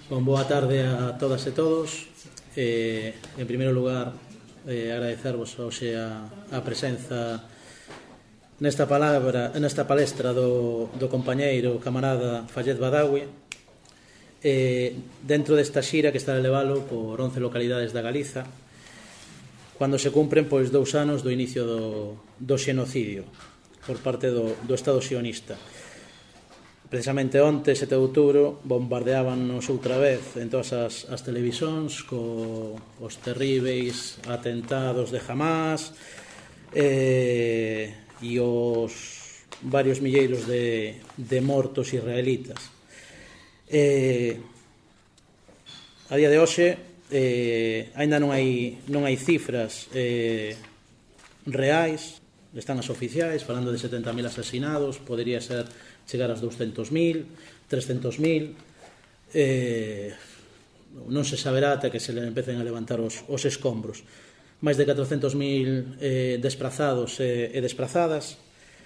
Boa tarde a todas e todos. En primeiro lugar, agradecervos hoxe a presenza nesta palestra do compañeiro camarada Fayez Badawi, dentro desta xira que está a levalo por 11 localidades da Galiza, cando se cumpren 2 anos do inicio do xenocidio por parte do Estado sionista. Precisamente onte, 7 de outubro, bombardeábanos outra vez en todas as televisóns os terríveis atentados de Hamas e os varios milleiros de mortos israelitas. A día de hoxe aínda non hai cifras reais, están as oficiais falando de 70.000 asesinados, podería ser chegar aos 200.000, 300.000, non se saberá ata que se empecen a levantar os escombros. Máis de 400.000 desprazados e desprazadas.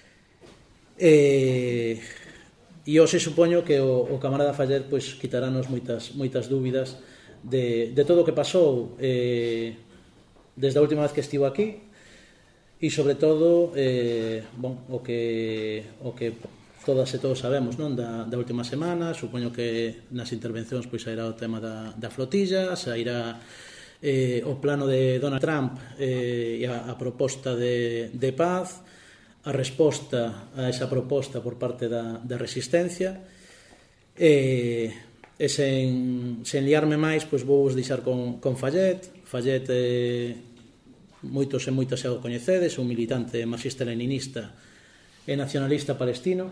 E hoxe supoño que o camarada Fayez quitarános moitas dúbidas de todo o que pasou desde a última vez que estivo aquí e sobre todo o que todas e todos sabemos, non, da última semana. Supoño que nas intervencións sairá o tema da flotilla, sairá o plano de Donald Trump e a proposta de paz, a resposta a esa proposta por parte da resistencia, e sen liarme máis, vou vos deixar con Fayez. Fayez, moitos e moitas xa o coñecedes, un militante marxista-leninista e nacionalista palestino.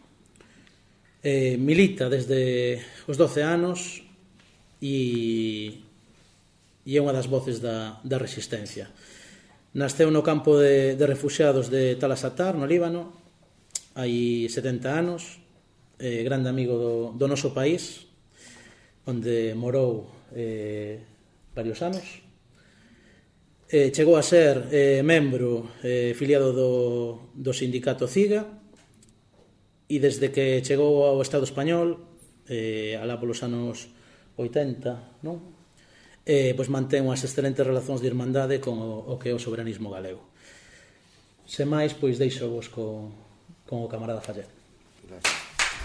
Milita desde os 12 anos e é unha das voces da resistencia. Nasceu no campo de refuxiados de Tal Asatar, no Líbano, hai 70 anos, grande amigo do noso país, onde morou varios anos. Chegou a ser membro filiado do sindicato CIGA, e desde que chegou ao Estado español, alá polos anos 80, non? Mantén unhas excelentes relacións de irmandade con o que é o soberanismo galego. Sen máis, deixo-vos con o camarada Fayez. Gracias.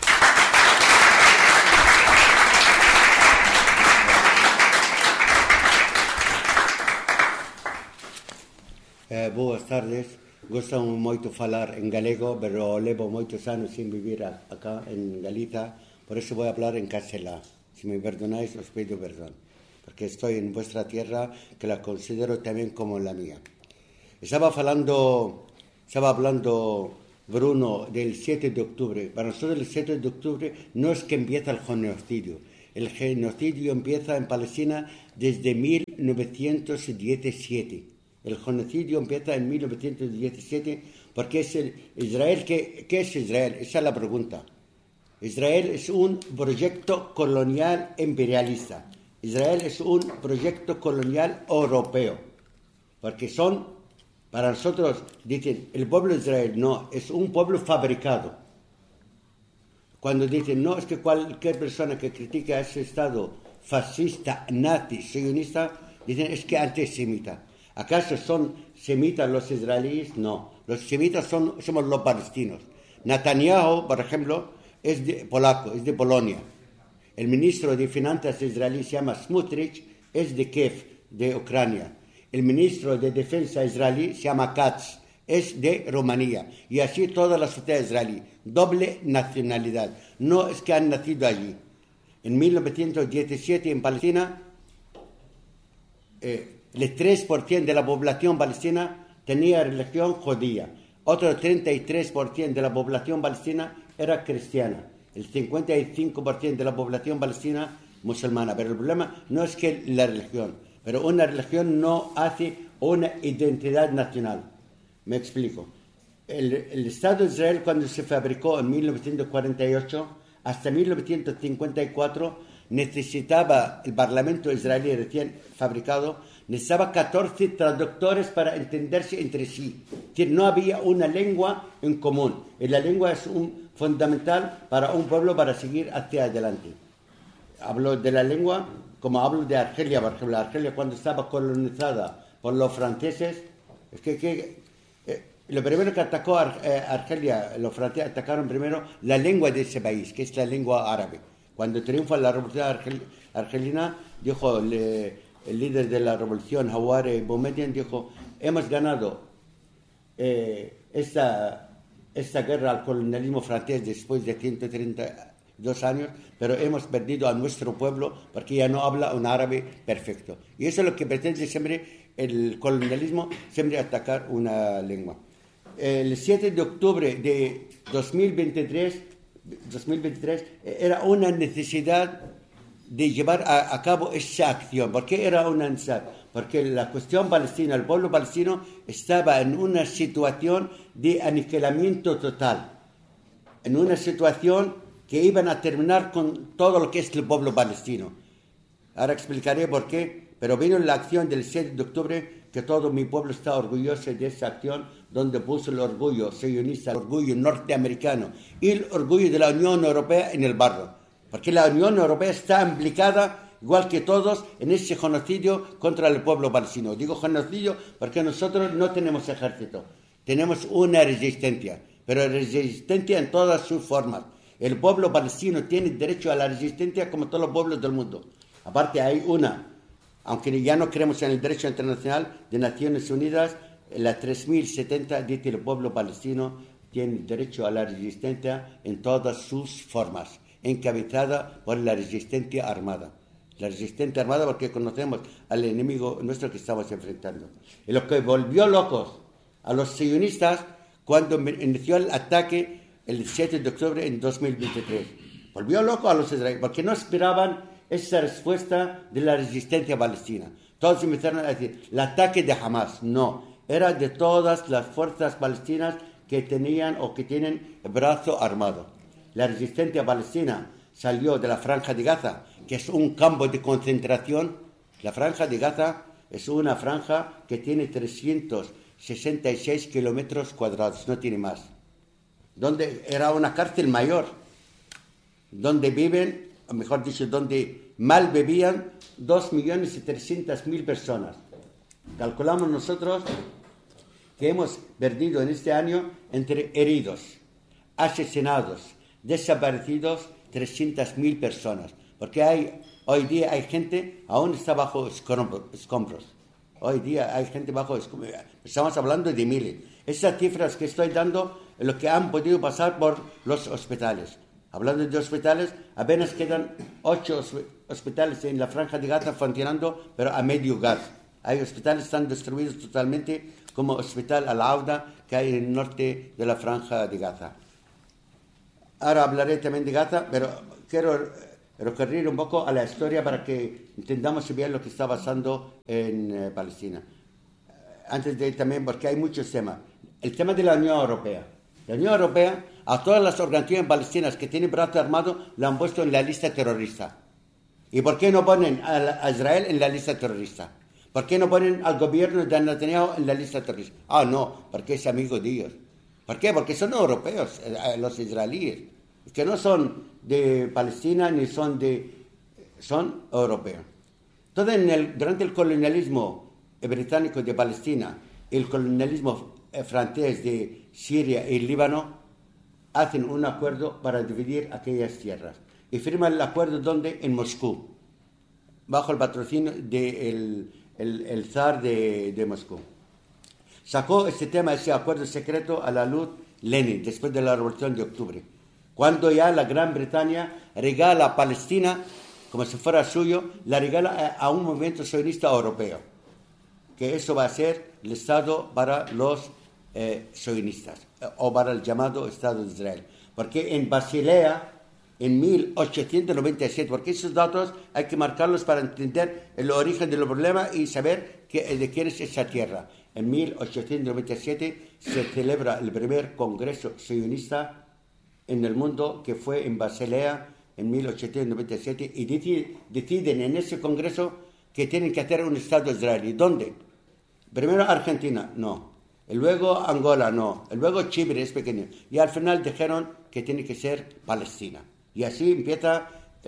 Boas tardes. Gostame moito falar en galego, pero levo moitos anos sin vivir acá en Galiza, por eso voy a hablar en castelán. Si me perdonáis, os pido perdón, porque estoy en vuestra tierra, que la considero también como la mía. Estaba hablando Bruno del 7 de octubre. Para nosotros el 7 de octubre no es que empieza el genocidio. El genocidio empieza en Palestina desde 1917. El genocidio empieza en 1917 porque es Israel. ¿Qué es Israel? Esa es la pregunta. Israel es un proyecto colonial imperialista. Israel es un proyecto colonial europeo. Porque para nosotros, dicen, el pueblo de Israel no, es un pueblo fabricado. Cuando dicen, no, es que cualquier persona que critica a ese Estado fascista, nazi, sionista, dicen, es que antisemita. ¿Acaso son semitas los israelíes? No. Los semitas somos los palestinos. Netanyahu, por ejemplo, es polaco, es de Polonia. El ministro de Finanzas israelí se llama Smotrich, es de Kiev, de Ucrania. El ministro de Defensa israelí se llama Katz, es de Rumanía. Y así toda la sociedad israelí. Doble nacionalidad. No es que han nacido allí. En 1917 en Palestina, el 3% de la población palestina tenía religión judía. Otro 33% de la población palestina era cristiana. El 55% de la población palestina musulmana. Pero el problema no es que la religión, pero una religión no hace una identidad nacional. Me explico. El Estado de Israel, cuando se fabricó en 1948 hasta 1954, necesitaba el Parlamento israelí recién fabricado, necesitaba 14 traductores para entenderse entre sí. Es decir, no había una lengua en común. Y la lengua es fundamental para un pueblo para seguir hacia adelante. hablo de la lengua como hablo de Argelia, por ejemplo. Argelia, cuando estaba colonizada por los franceses, es que lo primero que atacó Argelia, los franceses atacaron primero la lengua de ese país, que es la lengua árabe. Cuando triunfa la revolución argelina, dijo el líder de la revolución, Houari Boumediene, dijo: hemos ganado esta guerra al colonialismo francés después de 132 años, pero hemos perdido a nuestro pueblo porque ya no habla un árabe perfecto. Y eso es lo que pretende siempre el colonialismo, siempre atacar una lengua. El 7 de octubre de 2023 era una necesidad de llevar a cabo esa acción. ¿Por qué era una necesidad? Porque la cuestión palestina, el pueblo palestino estaba en una situación de aniquilamiento total, en una situación que iban a terminar con todo lo que es el pueblo palestino. Ahora explicaré por qué, pero vino la acción del 7 de octubre, que todo mi pueblo está orgulloso de esa acción, donde puso el orgullo sionista, el orgullo norteamericano y el orgullo de la Unión Europea en el barro. Porque la Unión Europea está implicada, igual que todos, en ese genocidio contra el pueblo palestino. Digo genocidio porque nosotros no tenemos ejército, tenemos una resistencia, pero resistencia en todas sus formas. El pueblo palestino tiene derecho a la resistencia como todos los pueblos del mundo. Aparte hay aunque ya no creemos en el derecho internacional de Naciones Unidas, la 3070 dice que el pueblo palestino tiene derecho a la resistencia en todas sus formas, encabezada por la resistencia armada. La resistencia armada porque conocemos al enemigo nuestro que estamos enfrentando. Y lo que volvió locos a los sionistas cuando inició el ataque el 7 de octubre en 2023. Volvió loco a los israelíes porque no esperaban esa respuesta de la resistencia palestina. Todos empezaron a decir, el ataque de Hamas. No, era de todas las fuerzas palestinas que tenían o que tienen el brazo armado. La resistencia palestina salió de la Franja de Gaza, que es un campo de concentración. La Franja de Gaza es una franja que tiene 366 kilómetros cuadrados, no tiene más. Donde era una cárcel mayor, donde viven, o mejor dicho, donde mal vivían 2.300.000 personas. Calculamos nosotros que hemos perdido en este año entre heridos, asesinados, desaparecidos, 300.000 personas. Porque hoy día hay gente, aún está bajo escombros. Hoy día hay gente bajo escombros. Estamos hablando de miles. Esas cifras que estoy dando es lo que han podido pasar por los hospitales. Hablando de hospitales, apenas quedan 8 hospitales en la Franja de Gaza funcionando, pero a medio gas. Hay hospitales que están destruidos totalmente, como Hospital Al-Auda, que hay en el norte de la Franja de Gaza. Ahora hablaré también de Gaza, pero quiero recorrer un poco a la historia para que entendamos bien lo que está pasando en Palestina. Antes de ir también, porque hay muchos temas. El tema de la Unión Europea. La Unión Europea, a todas las organizaciones palestinas que tienen brazo armado, la han puesto en la lista terrorista. ¿Y por qué no ponen a Israel en la lista terrorista? ¿Por qué no ponen al gobierno de Netanyahu en la lista terrorista? No, porque es amigo de ellos. ¿Por qué? Porque son europeos, los israelíes, que no son de Palestina ni son europeos. Durante el colonialismo británico de Palestina, el colonialismo francés de Siria y Líbano, hacen un acuerdo para dividir aquellas tierras. Y firman el acuerdo ¿dónde? En Moscú, bajo el patrocinio del el zar de Moscú. Sacó ese acuerdo secreto a la luz Lenin, después de la Revolución de Octubre, cuando ya la Gran Bretaña regala a Palestina, como si fuera suyo, la regala a un movimiento sionista europeo, que eso va a ser el Estado para los sionistas, o para el llamado Estado de Israel. Porque en Basilea, en 1897, porque esos datos hay que marcarlos para entender el origen del problema y saber de quién es esa tierra. En 1897 se celebra el primer congreso sionista en el mundo, que fue en Basilea en 1897, y deciden en ese congreso que tienen que hacer un Estado israelí. ¿Dónde? Primero Argentina, no. Y luego Angola, no. Y luego Chipre, es pequeño. Y al final dijeron que tiene que ser Palestina. Y así empieza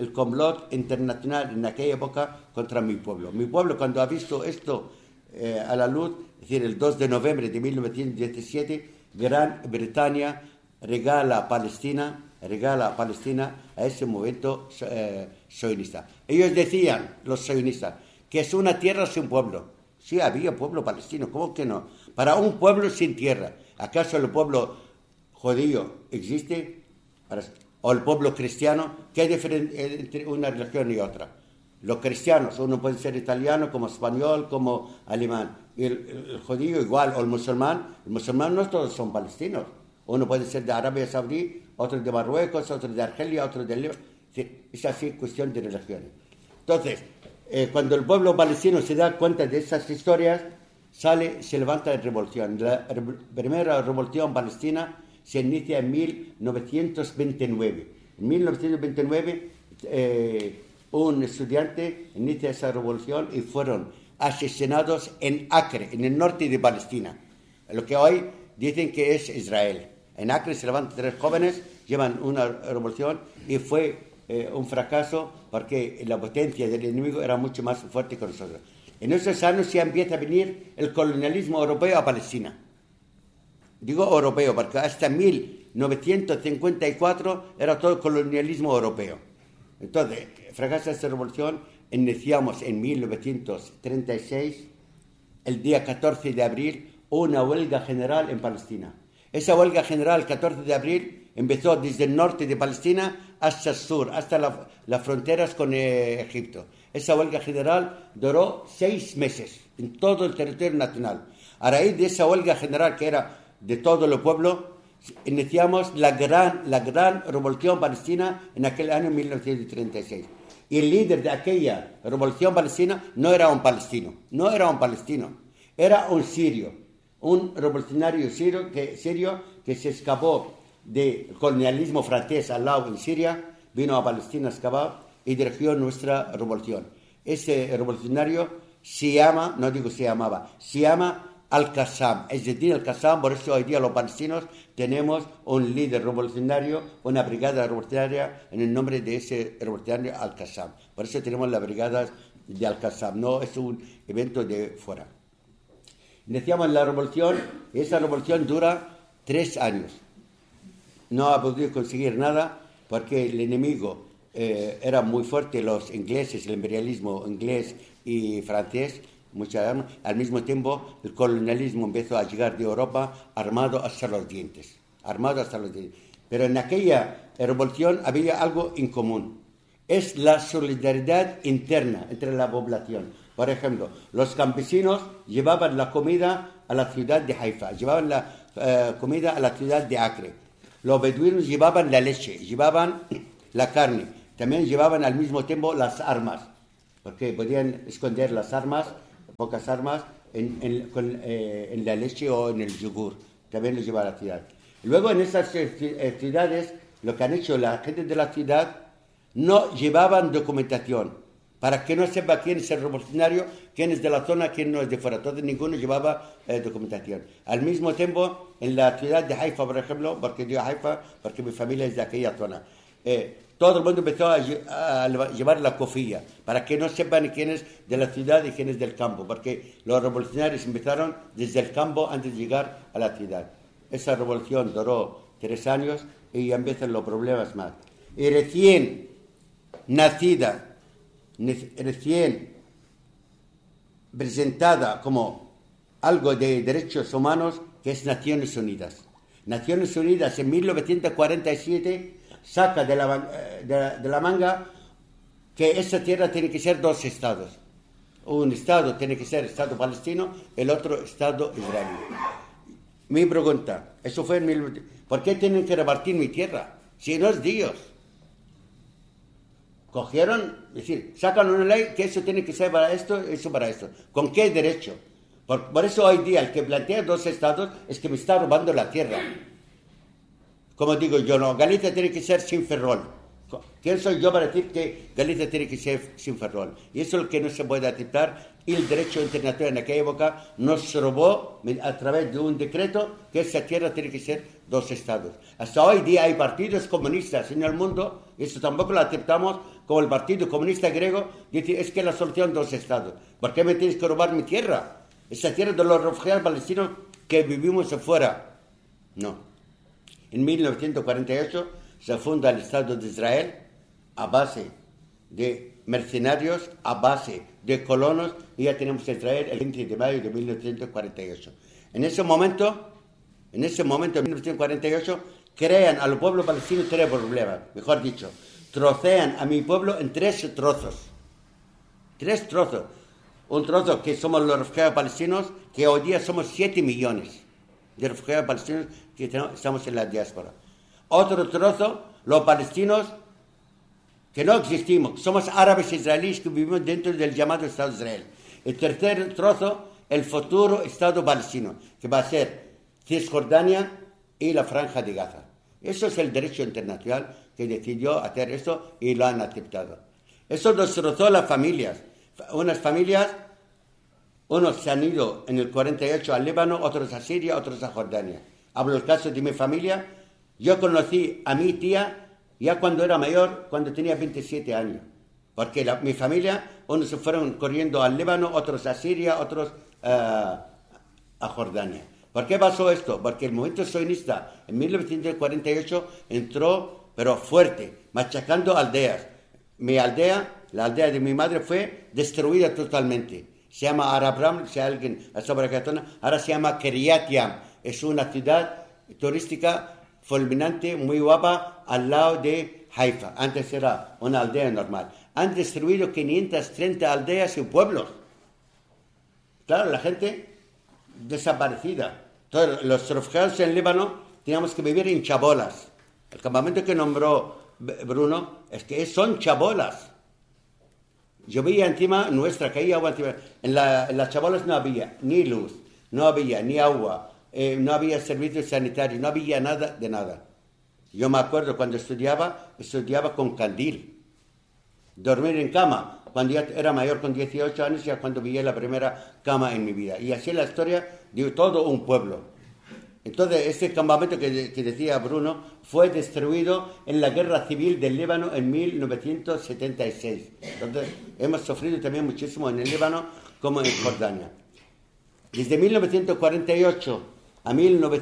el complot internacional en aquella época contra mi pueblo. Mi pueblo, cuando ha visto esto a la luz, es decir, el 2 de noviembre de 1917, Gran Bretaña regala a Palestina a ese movimiento sionista. Ellos decían, los sionistas, que es una tierra sin pueblo. Sí, había pueblo palestino, ¿cómo que no? Para un pueblo sin tierra. ¿Acaso el pueblo judío existe? ¿O el pueblo cristiano? ¿Qué hay diferencia entre una religión y otra? Los cristianos, uno puede ser italiano, como español, como alemán. Y el judío igual, o el musulmán no todos son palestinos. Uno puede ser de Arabia Saudí, otro de Marruecos, otro de Argelia, otro de Líbano. Es así cuestión de religiones. Entonces, cuando el pueblo palestino se da cuenta de esas historias, se levanta la revolución. La primera revolución palestina se inicia en 1929. En 1929, un estudiante inicia esa revolución y fueron asesinados en Acre, en el norte de Palestina, lo que hoy dicen que es Israel. En Acre se levantan 3 jóvenes, llevan una revolución y fue un fracaso porque la potencia del enemigo era mucho más fuerte que nosotros. En esos años ya empieza a venir el colonialismo europeo a Palestina. Digo europeo porque hasta 1954 era todo colonialismo europeo. Entonces, fracasa esta revolución, iniciamos en 1936, el día 14 de abril, una huelga general en Palestina. Esa huelga general, el 14 de abril, empezó desde el norte de Palestina hasta el sur, hasta las fronteras con Egipto. Esa huelga general duró 6 meses en todo el territorio nacional. A raíz de esa huelga general, que era de todo el pueblo, iniciamos la gran revolución palestina en aquel año 1936. Y el líder de aquella revolución palestina no era un palestino, era un sirio, un revolucionario sirio que se escapó del colonialismo francés al lado en Siria, vino a Palestina a escapar y dirigió nuestra revolución. Ese revolucionario se llama Al-Qassam, es decir, Al-Qassam. Por eso hoy día los palestinos tenemos un líder revolucionario, una brigada revolucionaria en el nombre de ese revolucionario Al-Qassam. Por eso tenemos la brigada de Al-Qassam, no es un evento de fuera. Iniciamos la revolución y esa revolución dura 3 años. No ha podido conseguir nada porque el enemigo era muy fuerte, los ingleses, el imperialismo inglés y francés, muchas armas. Al mismo tiempo, el colonialismo empezó a llegar de Europa armado hasta los dientes. Pero en aquella revolución había algo en común. Es la solidaridad interna entre la población. Por ejemplo, los campesinos llevaban la comida a la ciudad de Haifa, llevaban la comida a la ciudad de Acre. Los beduinos llevaban la leche, llevaban la carne. También llevaban al mismo tiempo las armas, porque podían esconder las armas, pocas armas, en la leche o en el yogur. También los llevaban a la ciudad. Luego en esas ciudades, lo que han hecho la gente de la ciudad, no llevaban documentación, para que no sepa quién es el revolucionario, quién es de la zona, quién no es de fuera. Entonces ninguno llevaba documentación. Al mismo tiempo, en la ciudad de Haifa, por ejemplo, porque yo Haifa, porque mi familia es de aquella zona, todo el mundo empezó a llevar la cofilla, para que no sepan quién es de la ciudad y quién es del campo, porque los revolucionarios empezaron desde el campo antes de llegar a la ciudad. Esa revolución duró 3 años y ya empiezan los problemas más. Y recién presentada como algo de derechos humanos, que es Naciones Unidas. Naciones Unidas en 1947 saca de la manga que esa tierra tiene que ser 2 estados. Un estado tiene que ser Estado palestino, el otro Estado israelí. Mi pregunta, eso fue en ¿por qué tienen que repartir mi tierra? Si no es Dios. Cogieron, es decir, sacan una ley que eso tiene que ser para esto, eso para esto. ¿Con qué derecho? Por eso hoy día el que plantea 2 estados es que me está robando la tierra. Como digo yo, no, Galicia tiene que ser sin Ferrol. ¿Quién soy yo para decir que Galicia tiene que ser sin Ferrol? Y eso es lo que no se puede aceptar. Y el derecho internacional en aquella época nos robó a través de un decreto que esa tierra tiene que ser 2 estados. Hasta hoy día hay partidos comunistas en el mundo, y eso tampoco lo aceptamos, como el Partido Comunista Griego, dice, es que la solución dos estados. ¿Por qué me tienes que robar mi tierra? Esa tierra de los refugiados palestinos que vivimos afuera. No. En 1948 se funda el Estado de Israel a base de mercenarios, a base de colonos, y ya tenemos Israel el 20 de mayo de 1948. En ese momento, en 1948, crean al pueblo palestino tres problemas, mejor dicho, trocean a mi pueblo en tres trozos. Tres trozos. Un trozo que somos los refugiados palestinos, que hoy día somos 7 millones de refugiados palestinos que estamos en la diáspora. Otro trozo, los palestinos que no existimos, somos árabes israelíes que vivimos dentro del llamado Estado de Israel. El tercer trozo, el futuro Estado palestino, que va a ser Cisjordania y la Franja de Gaza. Eso es el derecho internacional que decidió hacer eso y lo han aceptado. Eso destrozó las familias. Unas familias, unos se han ido en el 48 al Líbano, otros a Siria, otros a Jordania. Hablo del caso de mi familia. Yo conocí a mi tía ya cuando era mayor, cuando tenía 27 años. Porque mi familia, unos se fueron corriendo al Líbano, otros a Siria, otros a Jordania. ¿Por qué pasó esto? Porque el movimiento sionista en 1948 entró, pero fuerte, machacando aldeas. Mi aldea, la aldea de mi madre, fue destruida totalmente. Se llama Arabram, si alguien sobre Catona, ahora se llama Kiryat Yam. Es una ciudad turística fulminante, muy guapa, al lado de Haifa. Antes era una aldea normal. Han destruido 530 aldeas y pueblos. Claro, la gente desaparecida. Todos los refugiados en Líbano teníamos que vivir en chabolas. El campamento que nombró Bruno es que son chabolas. Llovía encima nuestra, caía agua encima. En las chabolas no había ni luz, no había ni agua, no había servicios sanitarios, no había nada de nada. Yo me acuerdo cuando estudiaba con candil. Dormir en cama. Cuando ya era mayor, con 18 años, ya cuando vi la primera cama en mi vida. Y así la historia de todo un pueblo. Entonces, este campamento que decía Bruno fue destruido en la guerra civil del Líbano en 1976. Entonces, hemos sufrido también muchísimo en el Líbano como en Jordania. Desde 1948 a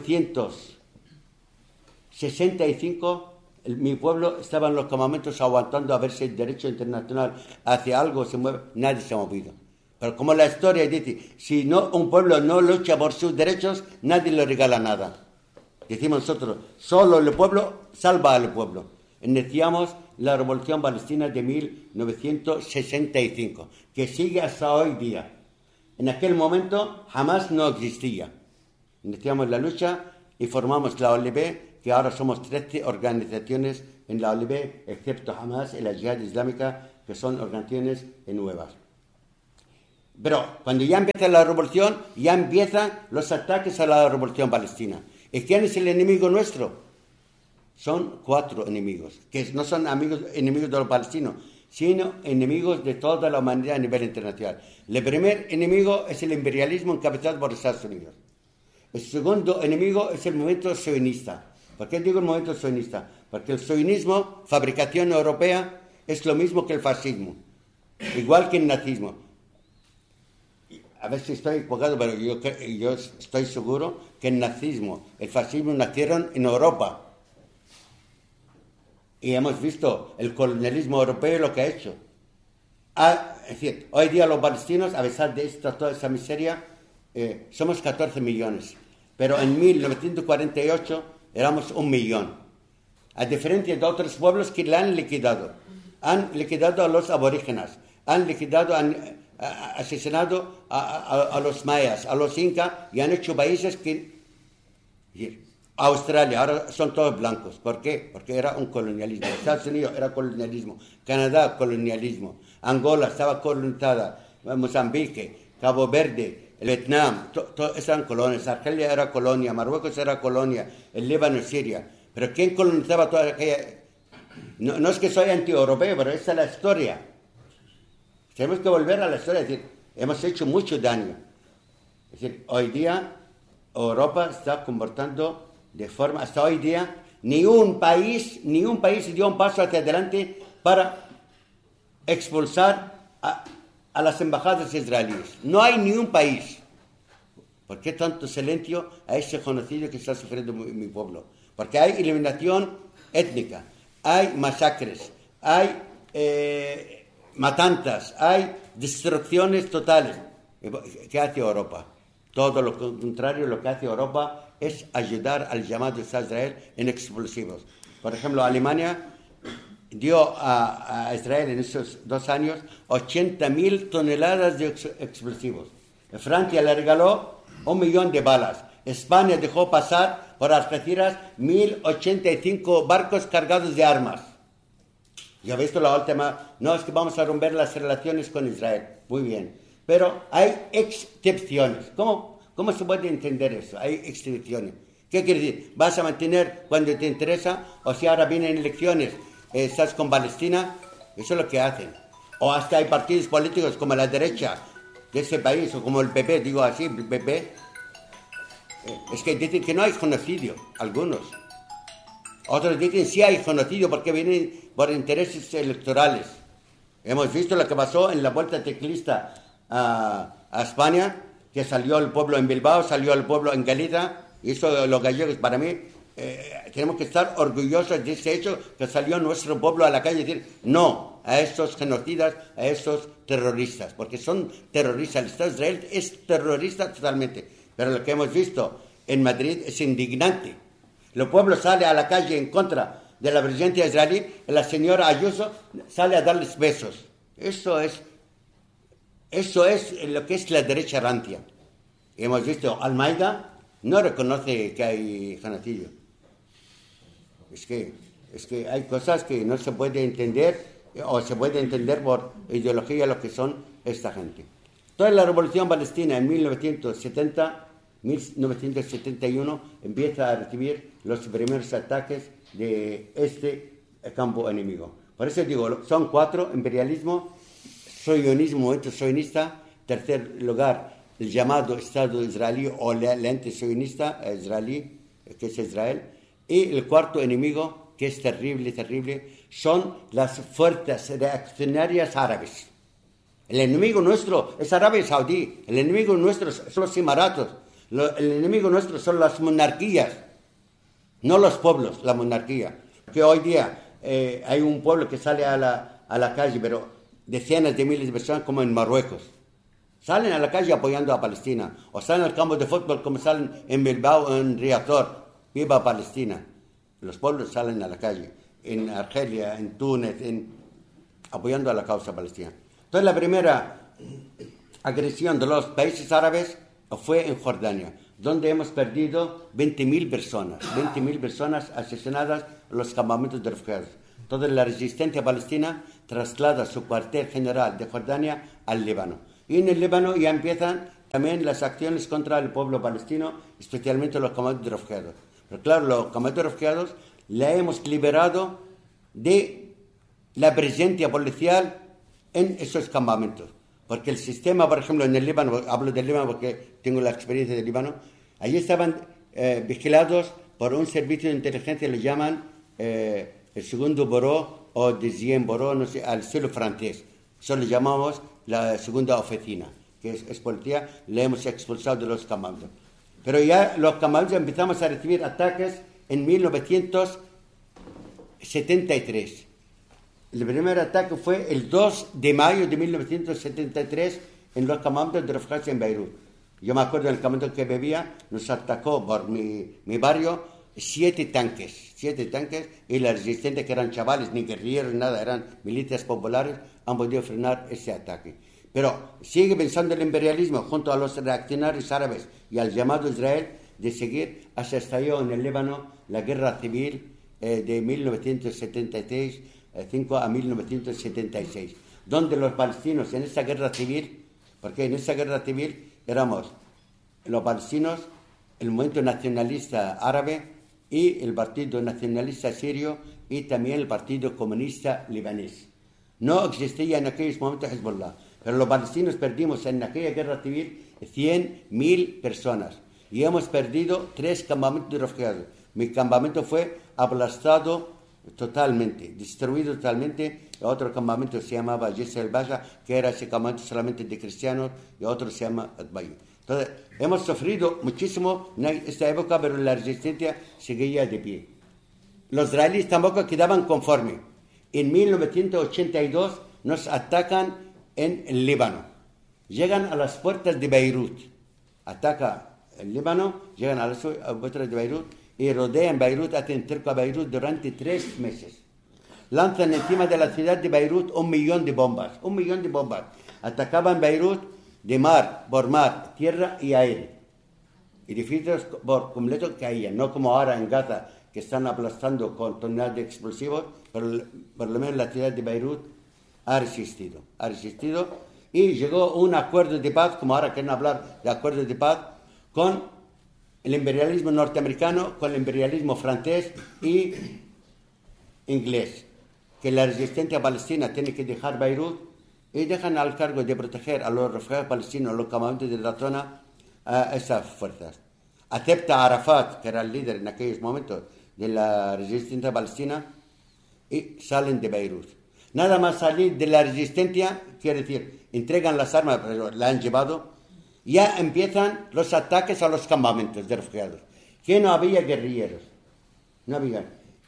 1965, mi pueblo estaba en los campamentos aguantando a ver si el derecho internacional hacia algo se mueve. Nadie se ha movido. Pero como la historia dice, si no, un pueblo no lucha por sus derechos, nadie le regala nada. Decimos nosotros, solo el pueblo salva al pueblo. Iniciamos la Revolución Palestina de 1965, que sigue hasta hoy día. En aquel momento jamás no existía. Iniciamos la lucha y formamos la OLP, que ahora somos 13 organizaciones en la OLP, excepto Hamas y la Yihad Islámica, que son organizaciones nuevas. Pero cuando ya empieza la revolución, ya empiezan los ataques a la revolución palestina. ¿Y quién es el enemigo nuestro? Son 4 enemigos, que no son enemigos de los palestinos, sino enemigos de toda la humanidad a nivel internacional. El primer enemigo es el imperialismo encabezado por Estados Unidos. El segundo enemigo es el movimiento sionista. ¿Por qué digo el movimiento sionista? Porque el sionismo, fabricación europea, es lo mismo que el fascismo, igual que el nazismo. A ver si estoy equivocado, pero yo estoy seguro que el nazismo, el fascismo nacieron en Europa. Y hemos visto el colonialismo europeo lo que ha hecho. Es decir, hoy día los palestinos, a pesar de toda esa miseria, somos 14 millones. Pero en 1948 éramos 1 millón. A diferencia de otros pueblos que la han liquidado. Han liquidado a los aborígenes, han liquidado, asesinado a los mayas, a los incas, y han hecho países que... Australia, ahora son todos blancos. ¿Por qué? Porque era un colonialismo. Estados Unidos era colonialismo. Canadá, colonialismo. Angola estaba colonizada. Mozambique, Cabo Verde, Vietnam, todos eran colonias. Argelia era colonia, Marruecos era colonia, el Líbano, Siria. Pero ¿quién colonizaba toda aquella...? No es que soy anti-europeo, pero esa es la historia. Tenemos que volver a la historia. Es decir, hemos hecho mucho daño. Es decir, hoy día Europa está comportando de forma, hasta hoy día, ni un país dio un paso hacia adelante para expulsar a las embajadas israelíes. No hay ni un país. ¿Por qué tanto silencio a ese genocidio que está sufriendo mi pueblo? Porque hay eliminación étnica, hay masacres, hay matanzas, hay destrucciones totales. ¿Qué hace Europa? Todo lo contrario, lo que hace Europa es ayudar al llamado Estado de Israel en explosivos. Por ejemplo, Alemania dio a Israel en esos 2 años 80.000 toneladas de explosivos. Francia le regaló 1 millón de balas. España dejó pasar por Algeciras 1.085 barcos cargados de armas. Ya visto la última, no es que vamos a romper las relaciones con Israel. Muy bien. Pero hay excepciones. ¿Cómo se puede entender eso? Hay excepciones. ¿Qué quiere decir? ¿Vas a mantener cuando te interesa? O si ahora vienen elecciones, estás con Palestina. Eso es lo que hacen. O hasta hay partidos políticos como la derecha de ese país, o como el PP, digo así, el PP. Es que dicen que no hay genocidio, algunos. Otros dicen sí hay genocidio porque vienen por intereses electorales. Hemos visto lo que pasó en la Vuelta Ciclista a España, que salió el pueblo en Bilbao, salió el pueblo en Galicia, y eso los gallegos, para mí, tenemos que estar orgullosos de ese hecho, que salió nuestro pueblo a la calle y decir no a estos genocidas, a estos terroristas, porque son terroristas. El Estado de Israel es terrorista totalmente, pero lo que hemos visto en Madrid es indignante. El pueblo sale a la calle en contra de la presidenta israelí, y la señora Ayuso sale a darles besos. Eso es lo que es la derecha rancia. Hemos visto, Almeida no reconoce que hay genocidio. Es que hay cosas que no se puede entender, o se puede entender por ideología lo que son esta gente. Toda la revolución palestina en 1971 empieza a recibir los primeros ataques de este campo enemigo. Por eso digo, son 4: imperialismo, sionismo, movimiento sionista; tercer lugar, el llamado Estado israelí o el ente sionista israelí, que es Israel; y el cuarto enemigo, que es terrible, son las fuerzas reaccionarias árabes. El enemigo nuestro es Arabia Saudí, el enemigo nuestro son los emiratos, el enemigo nuestro son las monarquías, no los pueblos, la monarquía. Que hoy día hay un pueblo que sale a la calle, pero decenas de miles de personas, como en Marruecos, salen a la calle apoyando a Palestina, o salen al campo de fútbol como salen en Bilbao, en Riazor, viva Palestina. Los pueblos salen a la calle, en Argelia, en Túnez, apoyando a la causa palestina. Entonces la primera agresión de los países árabes fue en Jordania, donde hemos perdido 20.000 personas asesinadas en los campamentos de refugiados. Toda la resistencia palestina traslada su cuartel general de Jordania al Líbano. Y en el Líbano ya empiezan también las acciones contra el pueblo palestino, especialmente los campamentos de refugiados. Pero claro, los campamentos de refugiados la hemos liberado de la presencia policial en esos campamentos. Porque el sistema, por ejemplo, en el Líbano, hablo del Líbano porque tengo la experiencia del Líbano, allí estaban vigilados por un servicio de inteligencia, le llaman el segundo buró o deuxième buró, no sé, al suelo francés. Eso le llamamos la segunda oficina, que es policía, le hemos expulsado de los campamentos. Pero ya los campamentos empezamos a recibir ataques en 1973. El primer ataque fue el 2 de mayo de 1973 en los campamentos de refugiados en Beirut. Yo me acuerdo del campamento que vivía, nos atacó por mi barrio 7 tanques, y la resistencia, que eran chavales, ni guerrilleros, nada, eran milicias populares, han podido frenar ese ataque. Pero sigue pensando el imperialismo junto a los reaccionarios árabes y al llamado Israel de seguir hasta estalló en el Líbano la guerra civil de 1975 a 1976, donde los palestinos en esa guerra civil, porque en esa guerra civil éramos los palestinos, el movimiento nacionalista árabe y el partido nacionalista sirio y también el partido comunista libanés. No existía en aquellos momentos Hezbollah, pero los palestinos perdimos en aquella guerra civil 100.000 personas y hemos perdido 3 campamentos de refugiados. Mi campamento fue aplastado totalmente, destruido totalmente. Otro campamento se llamaba Yesel Basha, que era ese campamento solamente de cristianos, y otro se llama Atbay. Entonces, hemos sufrido muchísimo en esta época, pero la resistencia seguía de pie. Los israelíes tampoco quedaban conformes. En 1982 nos atacan en el Líbano. Llegan a las puertas de Beirut. Ataca el Líbano, llegan a las puertas de Beirut y rodean Beirut, hacen cerco a Beirut durante 3 meses. Lanzan encima de la ciudad de Beirut 1 millón de bombas. 1 millón de bombas. Atacaban Beirut de mar, por mar, tierra y aire. Edificios por completo caían, no como ahora en Gaza, que están aplastando con toneladas de explosivos, pero por lo menos la ciudad de Beirut ha resistido. Y llegó un acuerdo de paz, como ahora quieren hablar de acuerdos de paz, con el imperialismo norteamericano, con el imperialismo francés y inglés, que la resistencia palestina tiene que dejar Beirut y dejan al cargo de proteger a los refugiados palestinos, los campamentos de la zona, a esas fuerzas. Acepta Arafat, que era el líder en aquellos momentos de la resistencia palestina, y salen de Beirut. Nada más salir de la resistencia, quiere decir, entregan las armas, pero la han llevado, ya empiezan los ataques a los campamentos de refugiados, que no había guerrilleros, no había.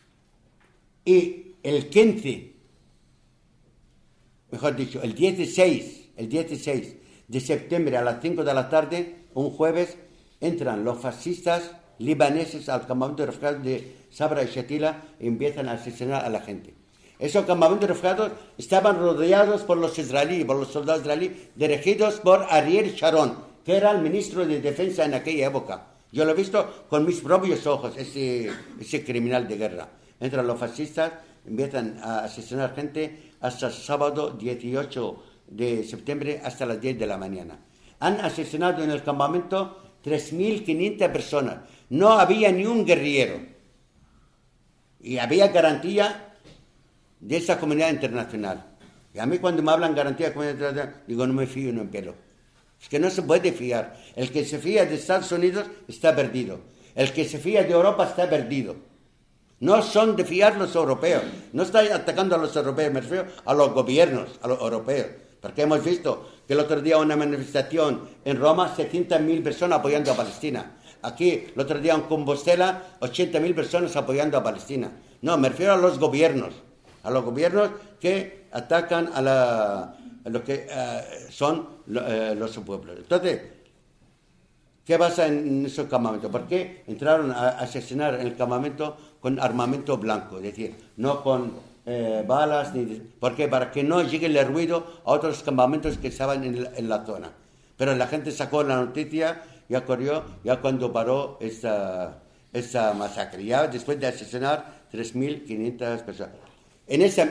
Y el 15, mejor dicho, el 16 de septiembre a las 5 de la tarde, un jueves, entran los fascistas libaneses al campamento de refugiados de Sabra y Shatila y empiezan a asesinar a la gente. Esos campamentos de refugiados estaban rodeados por los israelíes, por los soldados israelíes, dirigidos por Ariel Sharon, que era el ministro de Defensa en aquella época. Yo lo he visto con mis propios ojos, ese criminal de guerra. Entran los fascistas, empiezan a asesinar gente hasta el sábado 18 de septiembre hasta las 10 de la mañana. Han asesinado en el campamento 3.500 personas. No había ni un guerrillero. Y había garantía de esa comunidad internacional. Y a mí cuando me hablan garantía de comunidad internacional, digo, no me fío ni un pelo. Es que no se puede fiar. El que se fía de Estados Unidos está perdido. El que se fía de Europa está perdido. No son de fiar los europeos. No estoy atacando a los europeos, me refiero a los gobiernos, a los europeos. Porque hemos visto que el otro día una manifestación en Roma, 700.000 personas apoyando a Palestina. Aquí, el otro día en Compostela, 80.000 personas apoyando a Palestina. No, me refiero a los gobiernos que atacan a lo que son los pueblos. Entonces, ¿qué pasa en esos campamentos? ¿Por qué entraron a asesinar en el campamento con armamento blanco? Es decir, no con balas, ¿por qué? Para que no llegue el ruido a otros campamentos que estaban en la zona. Pero la gente sacó la noticia, ya corrió, ya cuando paró esta masacre, ya después de asesinar 3.500 personas. En ese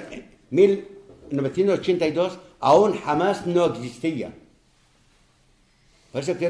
1982 aún jamás no existía. Por eso